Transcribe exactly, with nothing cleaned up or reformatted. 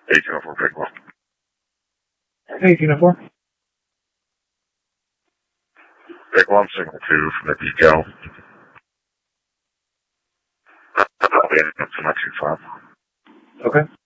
eighteen oh four, Big One. eighteen oh four. Big One, signal two from the decal. I'll be in to my two five. Okay.